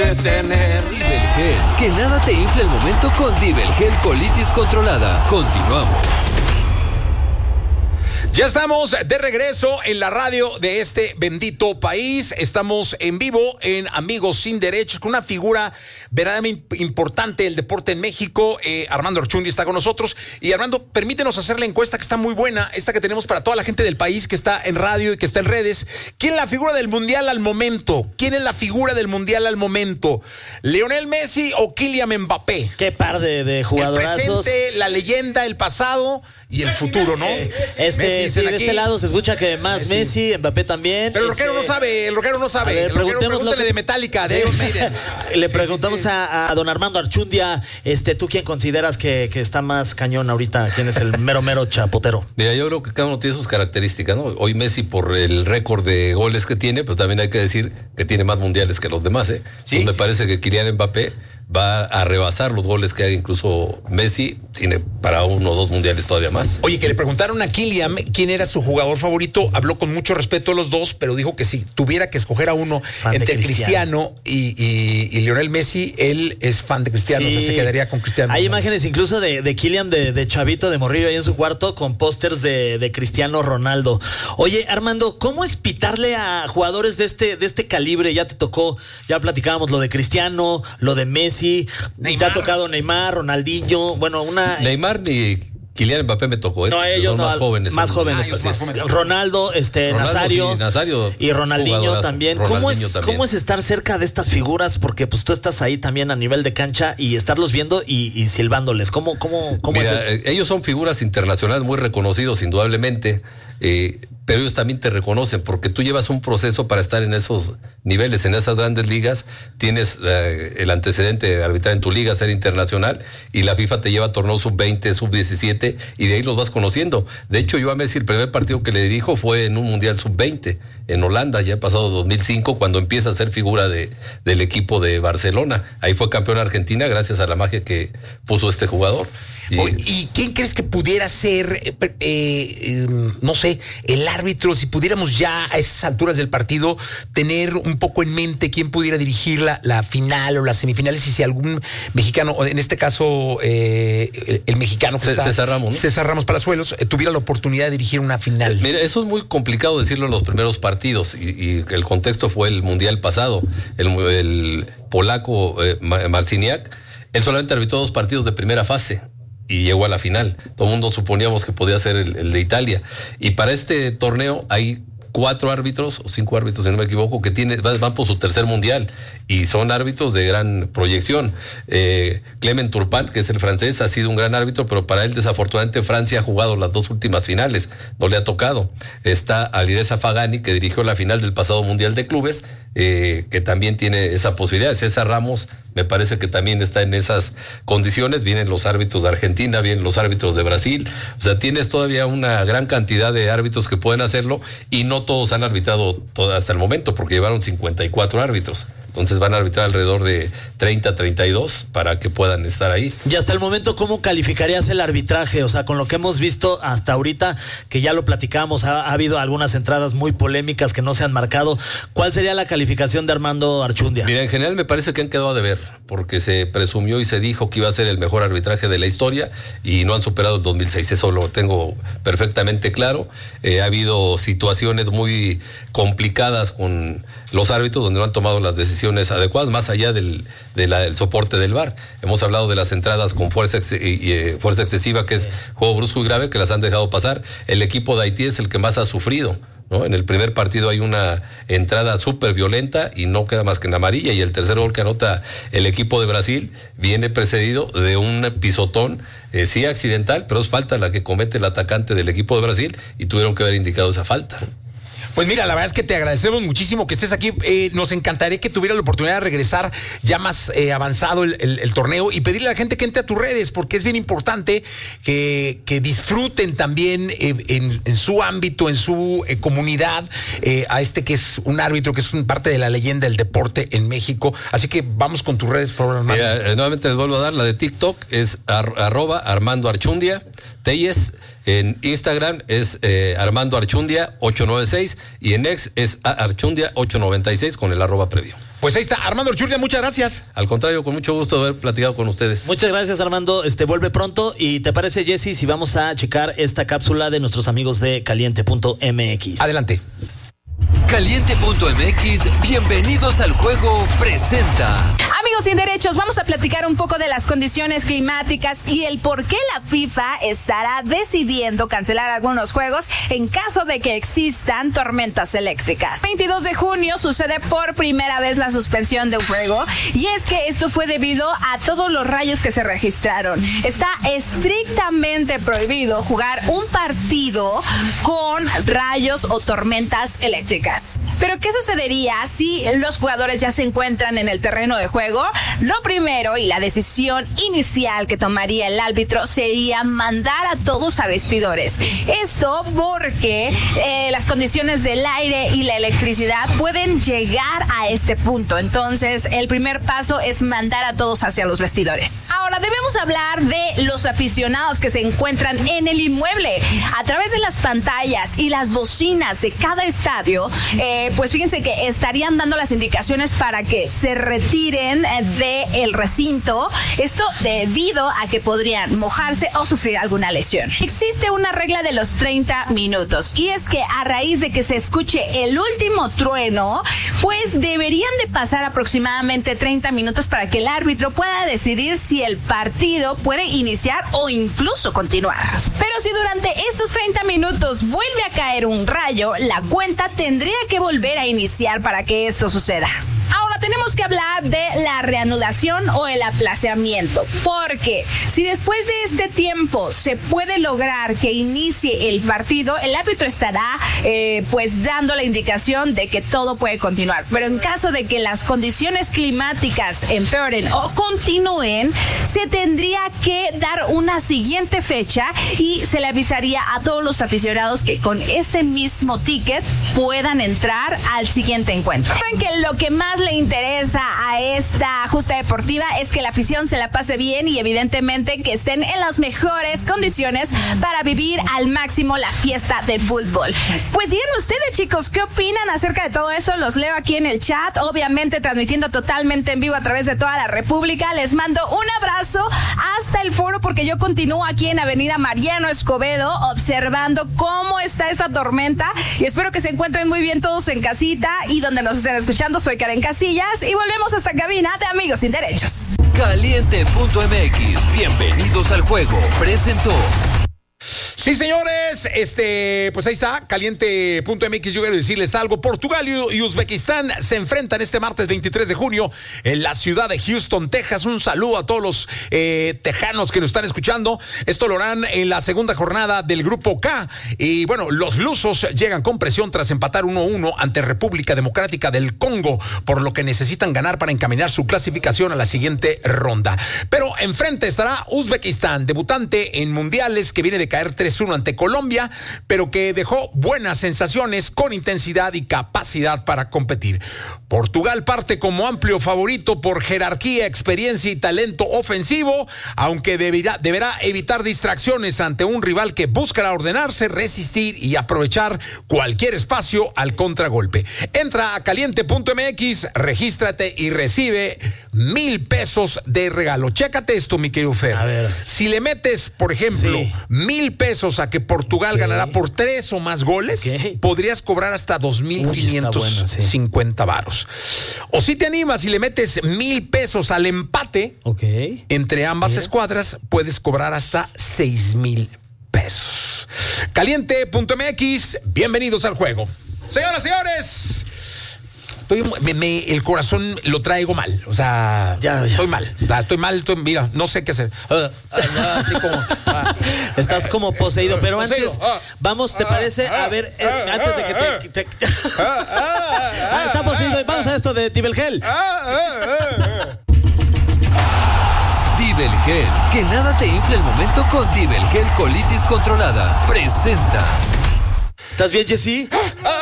detener. Dibelgel, que nada te infle el momento con Dibelgel Colitis Controlada. Continuamos. Ya estamos de regreso en la radio de este bendito país. Estamos en vivo en Amigos Sin Derechos con una figura verdaderamente importante del deporte en México. Armando Archundia está con nosotros. Y Armando, permítenos hacer la encuesta que está muy buena, esta que tenemos para toda la gente del país que está en radio y que está en redes. ¿Quién es la figura del Mundial al momento? ¿Quién es la figura del Mundial al momento? ¿Lionel Messi o Kylian Mbappé? Qué par de jugadorazos. El presente, la leyenda, el pasado y el futuro, ¿no? Sí, de este lado se escucha que más Messi, Mbappé también. Pero el rockero no sabe, el rockero no sabe. A ver, pregúntale de Metallica, de Iron Maiden. Le preguntamos a don Armando Archundia, ¿tú quién consideras que está más cañón ahorita? ¿Quién es el mero chapotero? Mira, yo creo que cada uno tiene sus características, ¿no? Hoy Messi, por el récord de goles que tiene, pero también hay que decir que tiene más mundiales que los demás, ¿eh? Sí, me parece que Kylian Mbappé va a rebasar los goles que haga incluso Messi, tiene para 1 o 2 mundiales todavía más. Oye, que le preguntaron a Kylian quién era su jugador favorito, habló con mucho respeto a los dos, pero dijo que si tuviera que escoger a uno entre Cristiano y Lionel Messi, él es fan de Cristiano, sí. O sea, se quedaría con Cristiano. Hay imágenes incluso de Kylian de chavito, de morrillo ahí en su cuarto, con pósters de Cristiano Ronaldo. Oye, Armando, ¿cómo es pitarle a jugadores de este calibre? Ya te tocó, ya platicábamos lo de Cristiano, lo de Messi, Neymar. Te ha tocado Neymar, Ronaldinho, bueno, Neymar ni Kylian Mbappé me tocó, ¿eh? No, ellos son no, más jóvenes. Más jóvenes. Ronaldo, Nazario, sí, Nazario y Ronaldinho también. Ronaldinho ¿Cómo es estar cerca de estas figuras? Porque pues tú estás ahí también a nivel de cancha y estarlos viendo y silbándoles. ¿Cómo Mira, es ellos son figuras internacionales muy reconocidos, indudablemente. Pero ellos también te reconocen porque tú llevas un proceso para estar en esos niveles, en esas grandes ligas. Tienes el antecedente de arbitrar en tu liga, ser internacional, y la FIFA te lleva a torneos sub-20, sub-17 y de ahí los vas conociendo. De hecho, yo a Messi el primer partido que le dirijo fue en un mundial sub-20 en Holanda, ya pasado 2005, cuando empieza a ser figura del equipo de Barcelona. Ahí fue campeón Argentina gracias a la magia que puso este jugador. ¿Y quién crees que pudiera ser, no sé, el árbitro, si pudiéramos ya a esas alturas del partido tener un poco en mente quién pudiera dirigir la final o las semifinales, y si algún mexicano, o en este caso el mexicano que César Ramos, ¿no? César Ramos Palazuelos, tuviera la oportunidad de dirigir una final? Mira, eso es muy complicado decirlo en los primeros partidos, y el contexto fue el mundial pasado, el polaco Marciniak, él solamente arbitró 2 partidos de primera fase y llegó a la final. Todo el mundo suponíamos que podía ser el de Italia. Y para este torneo hay 4 árbitros, o 5 árbitros, si no me equivoco, que van por su tercer mundial. Y son árbitros de gran proyección. Clement Turpin, que es el francés, ha sido un gran árbitro, pero para él, desafortunadamente, Francia ha jugado las 2 últimas finales. No le ha tocado. Está Alireza Fagani, que dirigió la final del pasado Mundial de Clubes, que también tiene esa posibilidad. César Ramos me parece que también está en esas condiciones. Vienen los árbitros de Argentina, vienen los árbitros de Brasil. O sea, tienes todavía una gran cantidad de árbitros que pueden hacerlo, y no todos han arbitrado hasta el momento, porque llevaron 54 árbitros. Entonces van a arbitrar alrededor de 30, 32 para que puedan estar ahí. Y hasta el momento, ¿cómo calificarías el arbitraje? O sea, con lo que hemos visto hasta ahorita, que ya lo platicamos, ha habido algunas entradas muy polémicas que no se han marcado. ¿Cuál sería la calificación de Armando Archundia? Mira, en general me parece que han quedado a deber, porque se presumió y se dijo que iba a ser el mejor arbitraje de la historia y no han superado el 2006. Eso lo tengo perfectamente claro. Ha habido situaciones muy complicadas con los árbitros donde no han tomado las decisiones adecuadas, más allá del soporte del VAR. Hemos hablado de las entradas con fuerza excesiva, que es juego brusco y grave, que las han dejado pasar. El equipo de Haití es el que más ha sufrido, ¿no? En el primer partido hay una entrada súper violenta y no queda más que en amarilla, y el tercer gol que anota el equipo de Brasil viene precedido de un pisotón, sí accidental, pero es falta la que comete el atacante del equipo de Brasil, y tuvieron que haber indicado esa falta. Pues mira, la verdad es que te agradecemos muchísimo que estés aquí. Nos encantaría que tuviera la oportunidad de regresar ya más avanzado el torneo, y pedirle a la gente que entre a tus redes, porque es bien importante que disfruten también en su ámbito, en su comunidad, a que es un árbitro, que es parte de la leyenda del deporte en México. Así que vamos con tus redes, por favor, Armando. Mira, nuevamente les vuelvo a dar la de TikTok, es @Armando Archundia, Telles. En Instagram es Armando Archundia 896 y en X es Archundia 896 con el @ previo. Pues ahí está, Armando Urchurdia, muchas gracias. Al contrario, con mucho gusto haber platicado con ustedes. Muchas gracias, Armando. Vuelve pronto. ¿Y te parece, Jesse, si vamos a checar esta cápsula de nuestros amigos de Caliente.mx? Adelante. Caliente.mx, bienvenidos al juego, presenta. Amigos sin derechos, vamos a platicar un poco de las condiciones climáticas y el por qué la FIFA estará decidiendo cancelar algunos juegos en caso de que existan tormentas eléctricas. 22 de junio sucede por primera vez la suspensión de un juego y es que esto fue debido a todos los rayos que se registraron. Está estrictamente prohibido jugar un partido con rayos o tormentas eléctricas. Pero ¿qué sucedería si los jugadores ya se encuentran en el terreno de juego? Lo primero y la decisión inicial que tomaría el árbitro sería mandar a todos a vestidores. Esto porque las condiciones del aire y la electricidad pueden llegar a este punto. Entonces, el primer paso es mandar a todos hacia los vestidores. Ahora, debemos hablar de los aficionados que se encuentran en el inmueble. A través de las pantallas y las bocinas de cada estadio, pues fíjense que estarían dando las indicaciones para que se retiren del recinto. Esto debido a que podrían mojarse o sufrir alguna lesión. Existe una regla de los 30 minutos y es que a raíz de que se escuche el último trueno, pues deberían de pasar aproximadamente 30 minutos para que el árbitro pueda decidir si el partido puede iniciar o incluso continuar. Pero si durante estos 30 minutos vuelve a caer un rayo, la cuenta tendría que volver a iniciar para que esto suceda. Ahora tenemos que hablar de la reanudación o el aplazamiento, porque si después de este tiempo se puede lograr que inicie el partido, el árbitro estará pues dando la indicación de que todo puede continuar. Pero en caso de que las condiciones climáticas empeoren o continúen, se tendría que dar una siguiente fecha y se le avisaría a todos los aficionados que con ese mismo ticket puedan entrar al siguiente encuentro. Saben que lo que más le interesa a esta justa deportiva es que la afición se la pase bien y evidentemente que estén en las mejores condiciones para vivir al máximo la fiesta del fútbol. Pues díganme ustedes, chicos, ¿qué opinan acerca de todo eso? Los leo aquí en el chat, obviamente transmitiendo totalmente en vivo a través de toda la República. Les mando un abrazo hasta el foro porque yo continúo aquí en Avenida Mariano Escobedo observando cómo está esta tormenta y espero que se encuentren muy bien todos en casita y donde nos estén escuchando. Soy Karen Casillas y volvemos a esta cabina de Amigos Sin Derechos. Caliente.mx, bienvenidos al juego, presentó. Sí, señores, pues ahí está, Caliente.mx. Yo quiero decirles algo. Portugal y Uzbekistán se enfrentan este martes 23 de junio en la ciudad de Houston, Texas. Un saludo a todos los tejanos que nos están escuchando. Esto lo harán en la segunda jornada del Grupo K. Y bueno, los lusos llegan con presión tras empatar 1-1 ante República Democrática del Congo, por lo que necesitan ganar para encaminar su clasificación a la siguiente ronda. Pero enfrente estará Uzbekistán, debutante en mundiales, que viene de caer 3-1 ante Colombia, pero que dejó buenas sensaciones con intensidad y capacidad para competir. Portugal parte como amplio favorito por jerarquía, experiencia y talento ofensivo, aunque deberá evitar distracciones ante un rival que buscará ordenarse, resistir y aprovechar cualquier espacio al contragolpe. Entra a Caliente.mx, regístrate y recibe 1,000 pesos de regalo. Chécate esto, mi querido Fer. A ver. Si le metes, por ejemplo, Sí. 1,000 pesos a que Portugal ganará por 3 o más goles, podrías cobrar hasta 2,550 varos. O si te animas y le metes 1,000 pesos al empate, entre ambas escuadras, puedes cobrar hasta 6,000 pesos. Caliente.mx, bienvenidos al juego. Señoras, señores, el corazón lo traigo mal. O sea, estoy mal. Mira, no sé qué hacer. Así como, estás como poseído, pero antes, vamos, ¿te parece? A ver, antes de que te está poseído, vamos a esto de Tibelgel. Tibelgel, que nada te infle el momento con Tibelgel Colitis Controlada. Presenta. ¿Estás bien, Jessy?